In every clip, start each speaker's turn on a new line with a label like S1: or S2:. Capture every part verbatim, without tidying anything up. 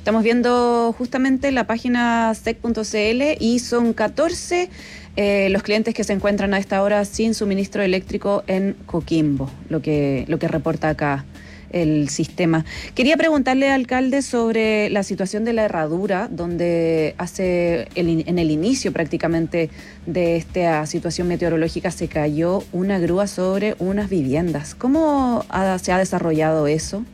S1: Estamos viendo justamente la página sec punto cl y son catorce eh, los clientes que se encuentran a esta hora sin suministro eléctrico en Coquimbo, lo que, lo que reporta acá el sistema. Quería preguntarle, alcalde, sobre la situación de la herradura, donde hace el, en el inicio prácticamente de esta situación meteorológica se cayó una grúa sobre unas viviendas. ¿Cómo ha, se ha desarrollado eso?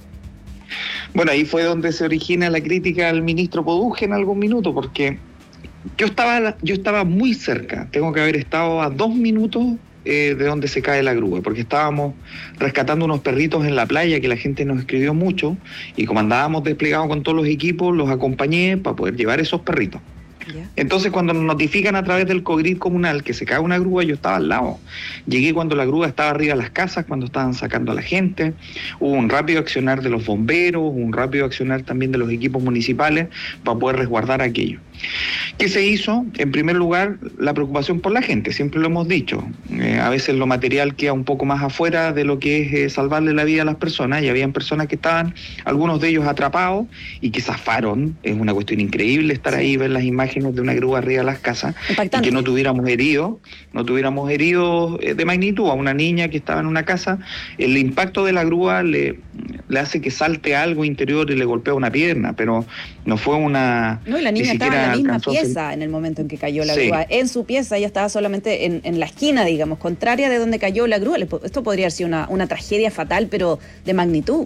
S2: Bueno, ahí fue donde se origina la crítica al ministro Poduje en algún minuto, porque yo estaba, yo estaba muy cerca, tengo que haber estado a dos minutos Eh, de donde se cae la grúa, porque estábamos rescatando unos perritos en la playa que la gente nos escribió mucho, y como andábamos desplegados con todos los equipos, los acompañé para poder llevar esos perritos. Yeah. Entonces, cuando nos notifican a través del COGRID comunal que se cae una grúa, yo estaba al lado. Llegué cuando la grúa estaba arriba de las casas, cuando estaban sacando a la gente. Hubo un rápido accionar de los bomberos, un rápido accionar también de los equipos municipales para poder resguardar aquello. ¿Qué se hizo? En primer lugar, la preocupación por la gente, siempre lo hemos dicho. Eh, a veces lo material queda un poco más afuera de lo que es eh, salvarle la vida a las personas, y habían personas que estaban, algunos de ellos atrapados, y que zafaron. Es una cuestión increíble estar ahí, ver las imágenes de una grúa arriba de las casas, impactante. Y que no tuviéramos heridos, no tuviéramos heridos eh, de magnitud. A una niña que estaba en una casa, el impacto de la grúa le, le hace que salte algo interior y le golpea una pierna, pero no fue una...
S1: No, y la niña estaba en la misma pieza en el momento en que cayó la sí. grúa. En su pieza ella estaba solamente en, en la esquina, digamos, contraria de donde cayó la grúa. Esto podría haber sido una, una tragedia fatal, pero de magnitud.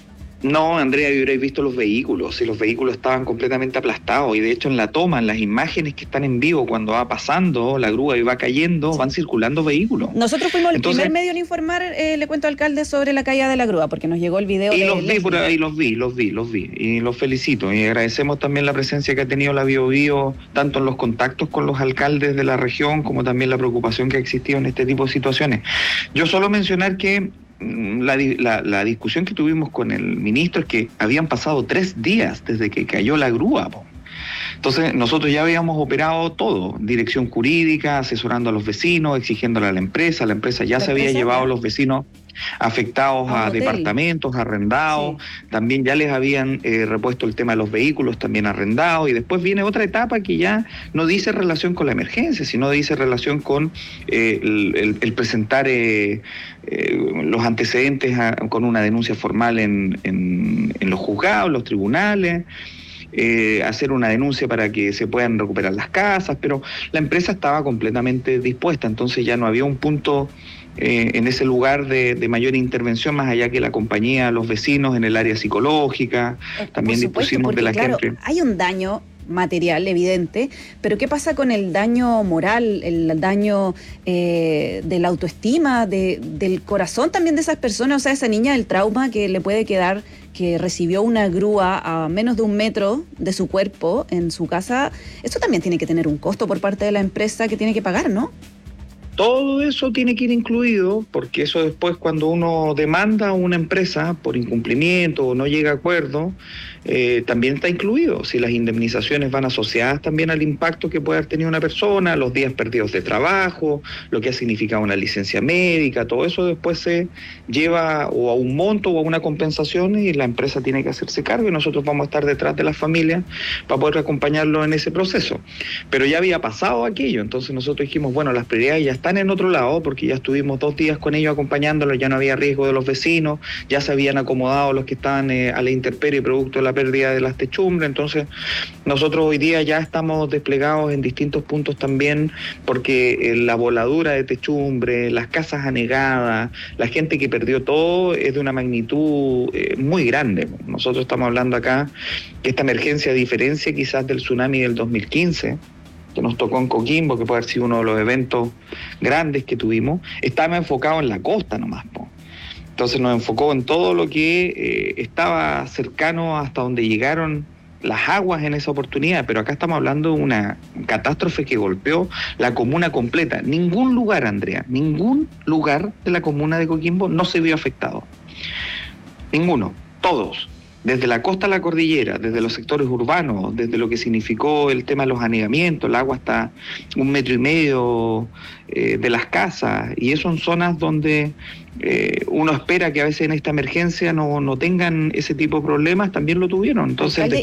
S2: No, Andrea, hubierais visto los vehículos, y los vehículos estaban completamente aplastados, y de hecho en la toma, en las imágenes que están en vivo, cuando va pasando la grúa y va cayendo, sí. van circulando vehículos.
S1: Nosotros fuimos el Entonces, primer medio en informar, eh, le cuento, alcalde, sobre la caída de la grúa, porque nos llegó el video.
S2: Y
S1: de
S2: los vi
S1: Leslie.
S2: por ahí, los vi, los vi, los vi, y los felicito, y agradecemos también la presencia que ha tenido la Bio Bio, tanto en los contactos con los alcaldes de la región, como también la preocupación que ha existido en este tipo de situaciones. Yo solo mencionar que La, la, la discusión que tuvimos con el ministro es que habían pasado tres días desde que cayó la grúa, po. Entonces nosotros ya habíamos operado todo, dirección jurídica, asesorando a los vecinos, exigiéndole a la empresa, la empresa ya ¿La se había llevado a los vecinos afectados a, a departamentos arrendados, sí. también ya les habían eh, repuesto el tema de los vehículos también arrendados, y después viene otra etapa que ya no dice relación con la emergencia, sino dice relación con eh, el, el, el presentar eh, eh, los antecedentes a, con una denuncia formal en, en, en los juzgados, los tribunales, Eh, hacer una denuncia para que se puedan recuperar las casas, pero la empresa estaba completamente dispuesta, entonces ya no había un punto eh, en ese lugar de, de mayor intervención, más allá que la compañía, los vecinos en el área psicológica,
S1: eh,
S2: también
S1: supuesto,
S2: dispusimos
S1: porque,
S2: de la
S1: claro,
S2: gente.
S1: Hay un daño material evidente, pero ¿qué pasa con el daño moral, el daño eh, de la autoestima, de, del corazón también de esas personas? O sea, esa niña, el trauma que le puede quedar, que recibió una grúa a menos de un metro de su cuerpo en su casa, eso también tiene que tener un costo por parte de la empresa que tiene que pagar, ¿no?
S2: Todo eso tiene que ir incluido, porque eso después, cuando uno demanda a una empresa por incumplimiento o no llega a acuerdo, eh, también está incluido. Si las indemnizaciones van asociadas también al impacto que puede haber tenido una persona, los días perdidos de trabajo, lo que ha significado una licencia médica, todo eso después se lleva o a un monto o a una compensación, y la empresa tiene que hacerse cargo, y nosotros vamos a estar detrás de las familias para poder acompañarlo en ese proceso. Pero ya había pasado aquello, entonces nosotros dijimos, bueno, las prioridades ya están están en otro lado, porque ya estuvimos dos días con ellos acompañándolos, ya no había riesgo de los vecinos, ya se habían acomodado los que estaban eh, a la intemperie producto de la pérdida de las techumbres. Entonces nosotros hoy día ya estamos desplegados en distintos puntos también, porque eh, la voladura de techumbre, las casas anegadas, la gente que perdió todo es de una magnitud eh, muy grande. Nosotros estamos hablando acá que esta emergencia, a diferencia quizás del tsunami del dos mil quince, que nos tocó en Coquimbo, que puede haber sido uno de los eventos grandes que tuvimos, estaba enfocado en la costa nomás, po. Entonces nos enfocó en todo lo que eh, estaba cercano hasta donde llegaron las aguas en esa oportunidad, pero acá estamos hablando de una catástrofe que golpeó la comuna completa. Ningún lugar, Andrea, ningún lugar de la comuna de Coquimbo no se vio afectado. Ninguno, todos. Desde la costa a la cordillera, desde los sectores urbanos, desde lo que significó el tema de los anegamientos, el agua hasta un metro y medio eh, de las casas, y eso en zonas donde eh, uno espera que a veces en esta emergencia no, no tengan ese tipo de problemas, también lo tuvieron. Entonces,